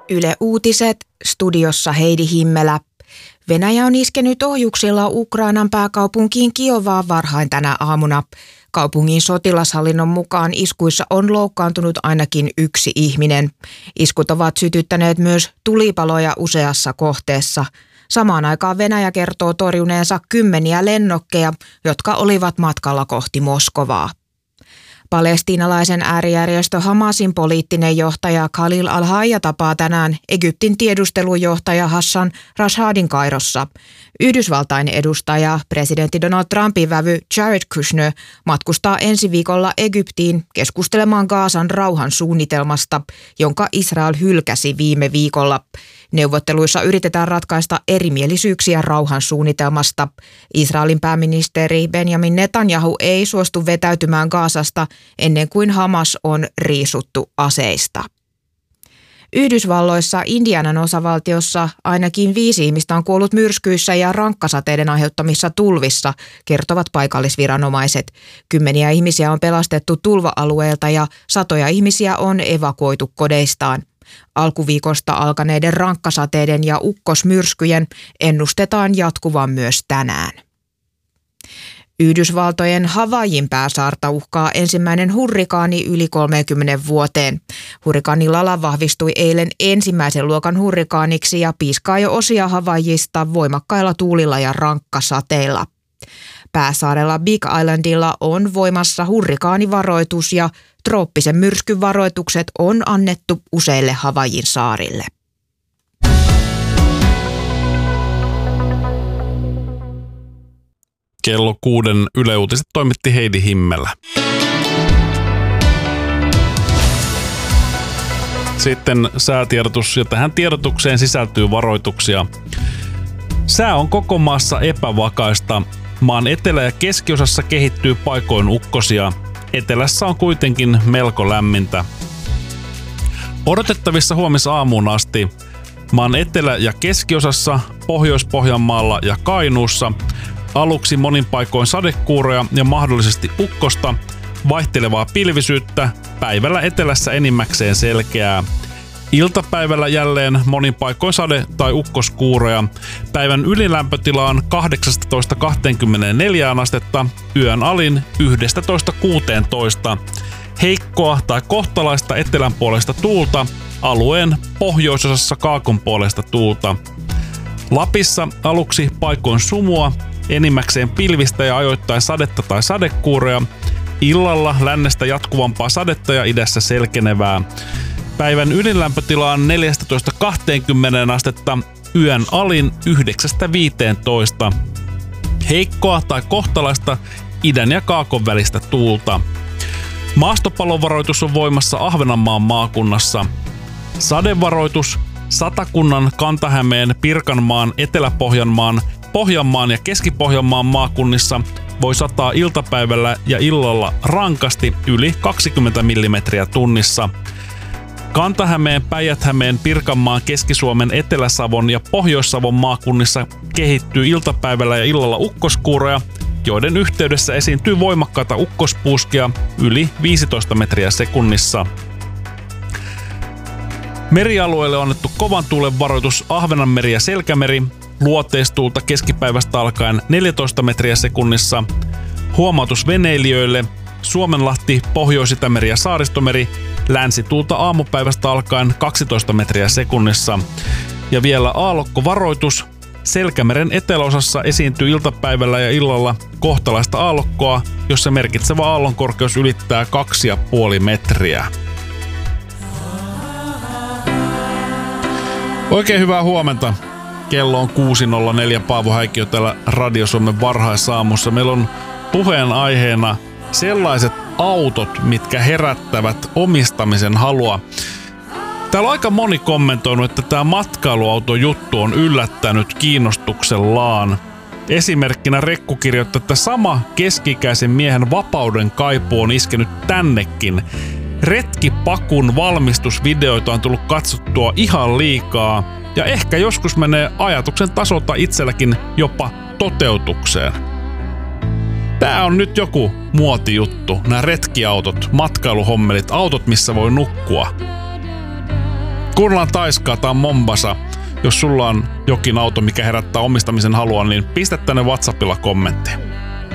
Yle Uutiset, studiossa Heidi Himmelä. Venäjä on iskenyt ohjuksilla Ukrainan pääkaupunkiin Kiovaan varhain tänä aamuna. Kaupungin sotilashallinnon mukaan iskuissa on loukkaantunut ainakin 1 ihminen. Iskut ovat sytyttäneet myös tulipaloja useassa kohteessa. Samaan aikaan Venäjä kertoo torjuneensa 10 lennokkeja, jotka olivat matkalla kohti Moskovaa. Palestiinalaisen äärijärjestö Hamasin poliittinen johtaja Khalil al-Hayya tapaa tänään Egyptin tiedustelujohtaja Hassan Rashadin Kairossa. Yhdysvaltain edustaja, presidentti Donald Trumpin vävy Jared Kushner matkustaa ensi viikolla Egyptiin keskustelemaan Gazan rauhansuunnitelmasta, jonka Israel hylkäsi viime viikolla. Neuvotteluissa yritetään ratkaista erimielisyyksiä rauhansuunnitelmasta. Israelin pääministeri Benjamin Netanyahu ei suostu vetäytymään Gazasta ennen kuin Hamas on riisuttu aseista. Yhdysvalloissa Indianan osavaltiossa ainakin 5 ihmistä on kuollut myrskyissä ja rankkasateiden aiheuttamissa tulvissa, kertovat paikallisviranomaiset. 10 ihmisiä on pelastettu tulva-alueelta ja 100 ihmisiä on evakuoitu kodeistaan. Alkuviikosta alkaneiden rankkasateiden ja ukkosmyrskyjen ennustetaan jatkuvan myös tänään. Yhdysvaltojen Havaijin pääsaarta uhkaa ensimmäinen hurrikaani yli 30 vuoteen. Hurrikaani Lala vahvistui eilen ensimmäisen luokan hurrikaaniksi ja piiskaa jo osia Havaijista voimakkailla tuulilla ja rankkasateilla. Pääsaarella Big Islandilla on voimassa hurrikaanivaroitus ja trooppisen myrskyn varoitukset on annettu useille Havaijin saarille. Kello 6 Yle Uutiset toimitti Heidi Himmelä. Sitten säätiedotus, ja tähän tiedotukseen sisältyy varoituksia. Sää on koko maassa epävakaista. Maan etelä- ja keskiosassa kehittyy paikoin ukkosia. Etelässä on kuitenkin melko lämmintä. Odotettavissa huomisaamuun asti maan etelä- ja keskiosassa, Pohjois-Pohjanmaalla ja Kainuussa aluksi monin paikoin sadekuuroja ja mahdollisesti ukkosta, vaihtelevaa pilvisyyttä, päivällä etelässä enimmäkseen selkeää. Iltapäivällä jälleen monin paikoin sade- tai ukkoskuuroja. Päivän ylilämpötila on 18-24 astetta, yön alin 11-16. Heikkoa tai kohtalaista etelänpuolesta tuulta, alueen pohjoisosassa kaakonpuolesta tuulta. Lapissa aluksi paikoin sumua, enimmäkseen pilvistä ja ajoittain sadetta tai sadekuuroja. Illalla lännestä jatkuvampaa sadetta ja idässä selkenevää. Päivän ylinlämpötila on 14-20 astetta, yön alin 9-15. Heikkoa tai kohtalaista idän ja kaakon välistä tuulta. Maastopalovaroitus on voimassa Ahvenanmaan maakunnassa. Sadevaroitus Satakunnan, Kanta-Hämeen, Pirkanmaan, Etelä-Pohjanmaan, Pohjanmaan ja Keski-Pohjanmaan maakunnissa voi sataa iltapäivällä ja illalla rankasti yli 20 mm tunnissa. Kanta-Hämeen, Päijät-Hämeen, Pirkanmaan, Keski-Suomen, Etelä-Savon ja Pohjois-Savon maakunnissa kehittyy iltapäivällä ja illalla ukkoskuuroja, joiden yhteydessä esiintyy voimakkaita ukkospuuskia yli 15 metriä sekunnissa. Merialueelle on annettu kovan tuulen varoitus Ahvenanmeri ja Selkämeri, luoteistuulta keskipäivästä alkaen 14 metriä sekunnissa. Huomautus veneilijöille Suomenlahti, Pohjois-Itämeri ja Saaristomeri, länsituulta aamupäivästä alkaen 12 metriä sekunnissa. Ja vielä aallokkovaroitus. Selkämeren eteläosassa esiintyy iltapäivällä ja illalla kohtalaista aallokkoa, jossa merkitsevä aallonkorkeus ylittää 2,5 metriä. Oikein hyvää huomenta. Kello on 6.04. Paavo Häikkiö täällä Radio Suomen varhaisaamussa. Meillä on puheenaiheena sellaiset autot, mitkä herättävät omistamisen halua. Täällä on aika moni kommentoinut, että tämä matkailuautojuttu on yllättänyt kiinnostuksellaan. Esimerkkinä Rekku kirjoittaa, että sama keski-ikäisen miehen vapauden kaipuu on iskenyt tännekin. Retkipakun valmistusvideoita on tullut katsottua ihan liikaa ja ehkä joskus menee ajatuksen tasolta itselläkin jopa toteutukseen. Tää on nyt joku muotijuttu, nämä retkiautot, matkailuhommelit, autot missä voi nukkua. Kuunnellaan Taiskaa, tää on Mombasa. Jos sulla on jokin auto, mikä herättää omistamisen halua, niin pistä tänne WhatsAppilla kommenttiin.